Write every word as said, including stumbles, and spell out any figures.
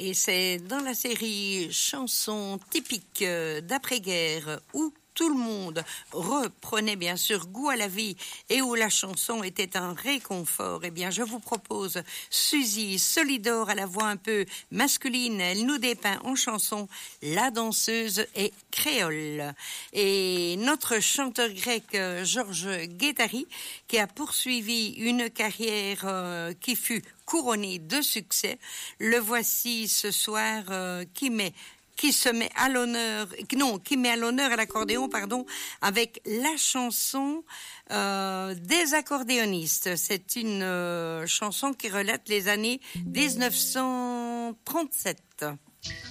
Et c'est dans la série Chansons typiques d'après-guerre où tout le monde reprenait bien sûr goût à la vie et où la chanson était un réconfort. Eh bien, je vous propose Suzy Solidor à la voix un peu masculine. Elle nous dépeint en chanson La danseuse et créole. Et notre chanteur grec Georges Guettari, qui a poursuivi une carrière euh, qui fut couronnée de succès, le voici ce soir euh, qui met qui se met à l'honneur, non, qui met à l'honneur à l'accordéon, pardon, avec la chanson euh, des accordéonistes. C'est une euh, chanson qui relate les années dix-neuf cent trente-sept.